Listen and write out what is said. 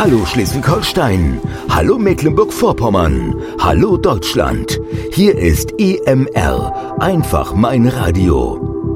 Hallo Schleswig-Holstein, hallo Mecklenburg-Vorpommern, hallo Deutschland. Hier ist EMR, einfach mein Radio.